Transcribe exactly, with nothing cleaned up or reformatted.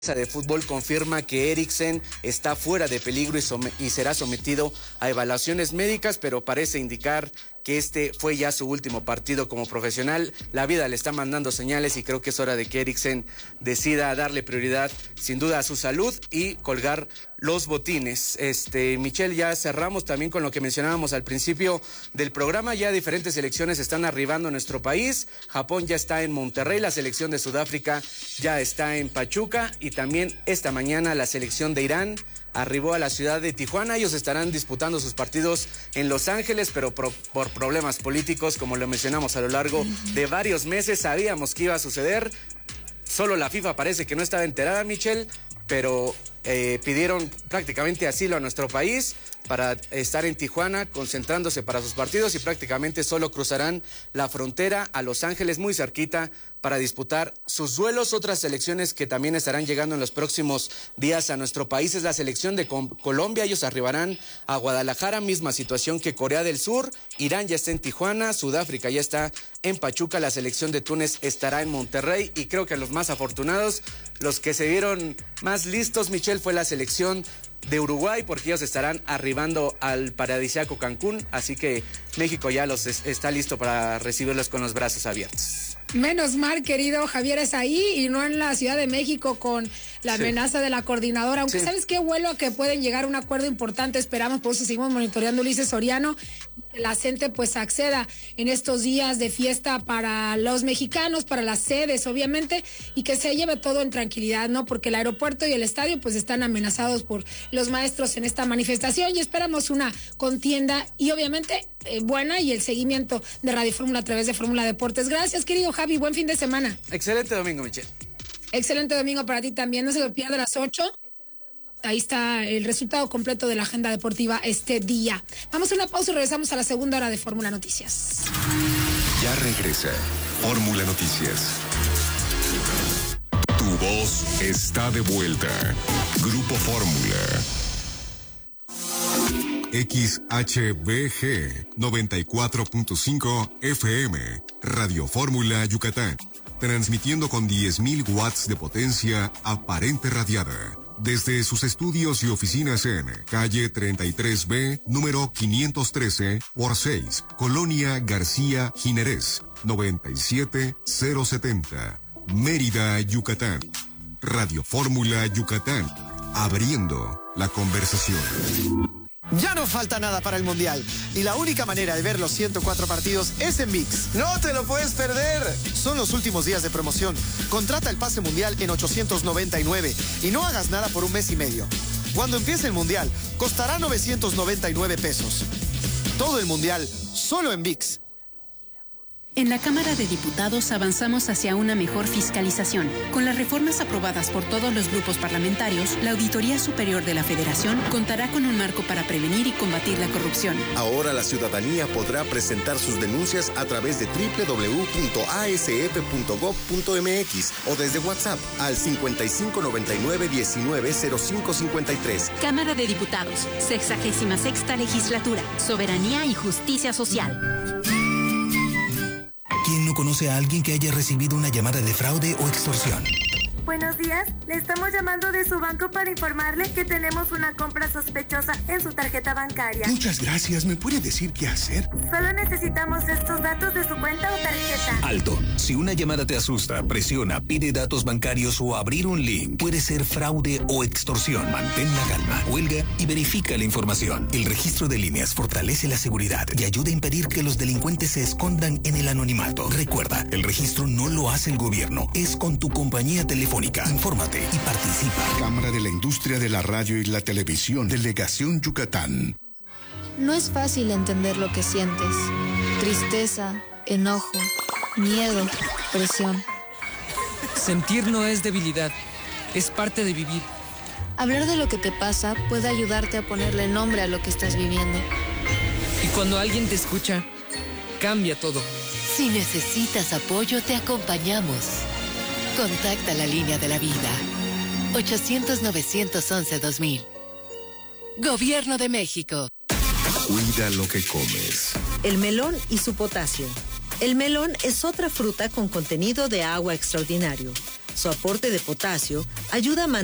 de fútbol confirma que Eriksen está fuera de peligro y, som- y será sometido a evaluaciones médicas, pero parece indicar que este fue ya su último partido como profesional. La vida le está mandando señales y creo que es hora de que Eriksen decida darle prioridad sin duda a su salud y colgar los botines. Este, Michelle, ya cerramos también con lo que mencionábamos al principio del programa. Ya diferentes selecciones están arribando a nuestro país. Japón ya está en Monterrey, la selección de Sudáfrica ya está en Pachuca y también esta mañana la selección de Irán arribó a la ciudad de Tijuana. Ellos estarán disputando sus partidos en Los Ángeles, pero por, por problemas políticos, como lo mencionamos a lo largo de varios meses, sabíamos que iba a suceder. Solo la FIFA parece que no estaba enterada, Michelle, pero eh, pidieron prácticamente asilo a nuestro país para estar en Tijuana, concentrándose para sus partidos, y prácticamente solo cruzarán la frontera a Los Ángeles, muy cerquita, para disputar sus duelos. Otras selecciones que también estarán llegando en los próximos días a nuestro país es la selección de Colombia. Ellos arribarán a Guadalajara, misma situación que Corea del Sur. Irán ya está en Tijuana, Sudáfrica ya está en Pachuca, la selección de Túnez estará en Monterrey, y creo que los más afortunados, los que se vieron más listos, Michelle, fue la selección de Uruguay, porque ellos estarán arribando al paradisíaco Cancún, así que México ya los es, está listo para recibirlos con los brazos abiertos. Menos mal, querido Javier, es ahí y no en la Ciudad de México con la sí. amenaza de la coordinadora, aunque sí. ¿sabes qué? Vuelo a que pueden llegar a un acuerdo importante, esperamos, por eso seguimos monitoreando, Ulises Soriano, que la gente pues acceda en estos días de fiesta para los mexicanos, para las sedes, obviamente, y que se lleve todo en tranquilidad, ¿no? Porque el aeropuerto y el estadio pues están amenazados por los maestros en esta manifestación, y esperamos una contienda y obviamente eh, buena, y el seguimiento de Radio Fórmula a través de Fórmula Deportes. Gracias, querido Javi, buen fin de semana. Excelente domingo, Michelle. Excelente domingo para ti también, no se lo pierda a las ocho. Ahí está el resultado completo de la agenda deportiva este día. Vamos a una pausa y regresamos a la segunda hora de Fórmula Noticias. Ya regresa Fórmula Noticias. Tu voz está de vuelta. Grupo Fórmula. X H B G noventa y cuatro punto cinco F M, Radio Fórmula Yucatán, transmitiendo con diez mil watts de potencia aparente radiada, desde sus estudios y oficinas en calle treinta y tres B, número quinientos trece por seis, Colonia García Jiménez, noventa y siete mil setenta, Mérida, Yucatán. Radio Fórmula Yucatán, abriendo la conversación. Ya no falta nada para el Mundial, y la única manera de ver los ciento cuatro partidos es en ViX. ¡No te lo puedes perder! Son los últimos días de promoción. Contrata el pase Mundial en ochocientos noventa y nueve y no hagas nada por un mes y medio. Cuando empiece el Mundial, costará novecientos noventa y nueve pesos. Todo el Mundial, solo en ViX. En la Cámara de Diputados avanzamos hacia una mejor fiscalización. Con las reformas aprobadas por todos los grupos parlamentarios, la Auditoría Superior de la Federación contará con un marco para prevenir y combatir la corrupción. Ahora la ciudadanía podrá presentar sus denuncias a través de doble u doble u doble u punto a s f punto gob punto m x o desde WhatsApp al cincuenta y cinco noventa y nueve diecinueve cero cinco cincuenta y tres. Cámara de Diputados, sexagésima sexta legislatura, soberanía y justicia social. ¿Quién no conoce a alguien que haya recibido una llamada de fraude o extorsión? Buenos días, le estamos llamando de su banco para informarle que tenemos una compra sospechosa en su tarjeta bancaria. Muchas gracias, ¿me puede decir qué hacer? Solo necesitamos estos datos de su cuenta o tarjeta. Alto, si una llamada te asusta, presiona, pide datos bancarios o abrir un link, puede ser fraude o extorsión. Mantén la calma, cuelga y verifica la información. El registro de líneas fortalece la seguridad y ayuda a impedir que los delincuentes se escondan en el anonimato. Recuerda, el registro no lo hace el gobierno, es con tu compañía telefónica. Infórmate y participa. Cámara de la Industria de la Radio y la Televisión, Delegación Yucatán. No es fácil entender lo que sientes. Tristeza, enojo, miedo, presión. Sentir no es debilidad, es parte de vivir. Hablar de lo que te pasa puede ayudarte a ponerle nombre a lo que estás viviendo. Y cuando alguien te escucha, cambia todo. Si necesitas apoyo, te acompañamos. Contacta la línea de la vida. ochocientos novecientos once dos mil. Gobierno de México. Cuida lo que comes. El melón y su potasio. El melón es otra fruta con contenido de agua extraordinario. Su aporte de potasio ayuda a mantener